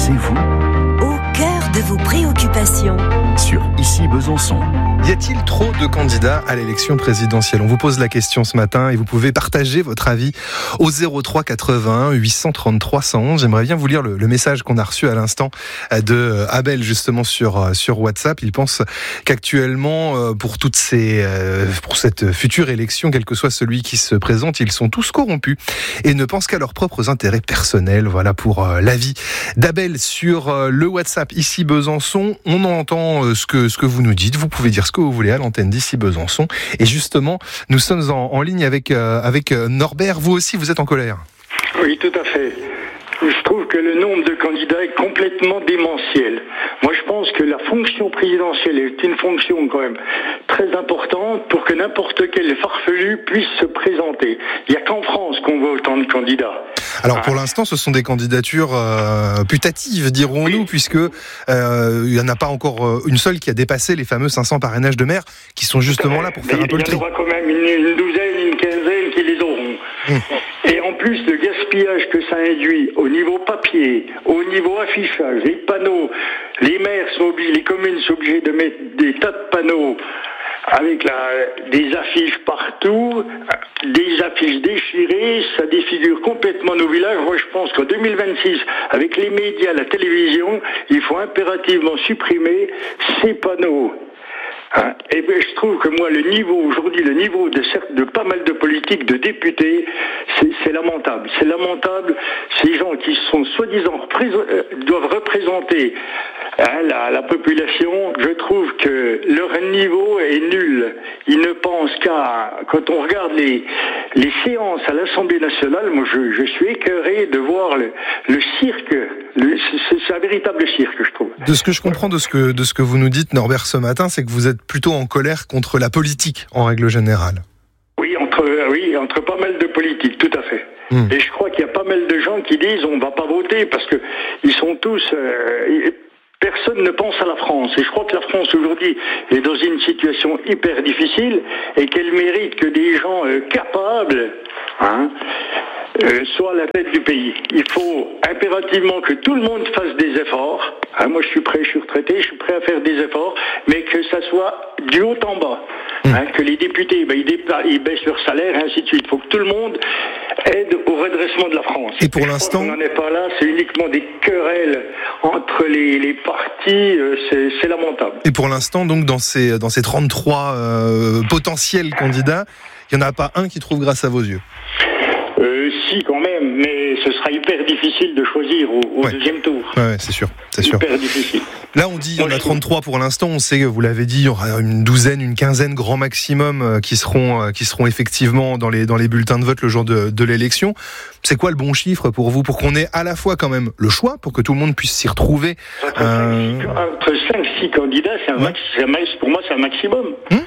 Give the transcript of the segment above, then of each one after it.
chez vous, au cœur de vos préoccupations. sur Ici Besançon. Y a-t-il trop de candidats à l'élection présidentielle ? On vous pose la question ce matin et vous pouvez partager votre avis au 03 81 833 111. J'aimerais bien vous lire le message qu'on a reçu à l'instant de Abel justement sur WhatsApp. Il pense qu'actuellement pour pour cette future élection, quel que soit celui qui se présente, ils sont tous corrompus et ne pensent qu'à leurs propres intérêts personnels. Voilà pour l'avis d'Abel sur le WhatsApp Ici Besançon. On entend ce que vous nous dites. Vous pouvez dire ce que vous voulez à l'antenne d'Ici Besançon. Et justement, nous sommes en ligne avec Norbert. Vous aussi, vous êtes en colère. Oui, tout à fait. Je trouve que le nombre de candidats est complètement démentiel. Moi, je pense que la fonction présidentielle est une fonction quand même très importante pour que n'importe quel farfelu puisse se présenter. Il n'y a qu'en France qu'on voit autant de candidats. Alors pour l'instant, ce sont des candidatures putatives, dirons-nous, puisque il n'y en a pas encore une seule qui a dépassé les fameux 500 parrainages de maires, qui sont justement là pour faire un peu le tri. Il y en aura quand même une douzaine, une quinzaine qui les auront. Et en plus, le gaspillage que ça induit au niveau papier, au niveau affichage, les panneaux, les maires les communes sont obligées de mettre des tas de panneaux avec des affiches partout, des affiches déchirées, ça défigure complètement nos villages. Moi, je pense qu'en 2026, avec les médias, la télévision, il faut impérativement supprimer ces panneaux. Et bien, je trouve que moi, le niveau de pas mal de politiques, de députés, c'est lamentable. C'est lamentable. Ces gens qui sont soi-disant doivent représenter la population. Je trouve que leur niveau est nul. Ils ne pensent quand on regarde les séances à l'Assemblée nationale, moi, je suis écœuré de voir le cirque. C'est un véritable cirque, je trouve. De ce que je comprends de ce que vous nous dites, Norbert, ce matin, c'est que vous êtes plutôt en colère contre la politique, en règle générale. Oui, entre pas mal de politiques, tout à fait. Et je crois qu'il y a pas mal de gens qui disent on va pas voter parce que ils sont tous... Personne ne pense à la France. Et je crois que la France aujourd'hui est dans une situation hyper difficile et qu'elle mérite que des gens capables soient à la tête du pays. Il faut impérativement que tout le monde fasse des efforts. Moi, je suis retraité, je suis prêt à faire des efforts, mais que ça soit du haut en bas. Que les députés, ils baissent leur salaire, et ainsi de suite. Il faut que tout le monde aide au redressement de la France. Et pour l'instant, on n'en est pas là, c'est uniquement des querelles entre les partis, c'est lamentable. Et pour l'instant, donc, dans ces 33 potentiels candidats, il n'y en a pas un qui trouve grâce à vos yeux. Si, quand même, mais ce sera hyper difficile de choisir au deuxième tour. Ouais, c'est sûr. Hyper difficile. Là, on dit, on a 33 pour l'instant. On sait, vous l'avez dit, il y aura une douzaine, une quinzaine, grand maximum, qui seront effectivement dans les bulletins de vote le jour de l'élection. C'est quoi le bon chiffre pour vous, pour qu'on ait à la fois quand même le choix, pour que tout le monde puisse s'y retrouver? Entre 5-6 candidats, pour moi, c'est un maximum.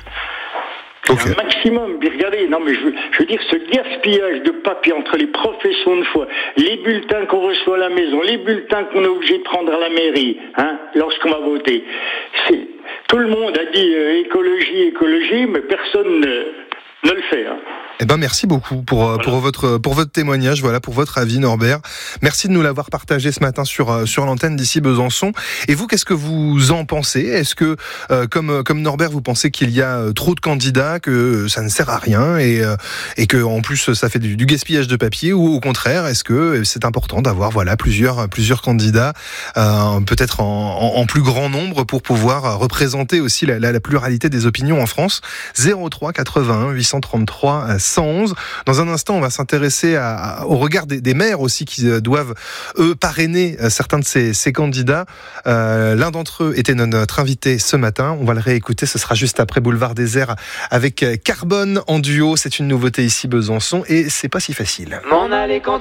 Okay. Un maximum. Mais regardez, je veux dire, ce gaspillage de papier entre les professions de foi, les bulletins qu'on reçoit à la maison, les bulletins qu'on est obligé de prendre à la mairie, lorsqu'on va voter. Tout le monde a dit écologie, mais personne ne le fait. Eh ben, merci beaucoup pour votre témoignage, pour votre avis, Norbert. Merci de nous l'avoir partagé ce matin sur l'antenne d'Ici Besançon. Et vous, qu'est-ce que vous en pensez ? Est-ce que, comme Norbert, vous pensez qu'il y a trop de candidats, que ça ne sert à rien et que en plus ça fait du gaspillage de papier, ou au contraire, est-ce que c'est important d'avoir plusieurs candidats, peut-être en plus grand nombre, pour pouvoir représenter aussi la pluralité des opinions en France ? 03 81 833 111. Dans un instant, on va s'intéresser au regard des maires aussi qui doivent, eux, parrainer certains de ces candidats. L'un d'entre eux était notre invité ce matin. On va le réécouter. Ce sera juste après Boulevard Désert avec Carbone en duo. C'est une nouveauté ici, Besançon, et c'est pas si facile. M'en aller quand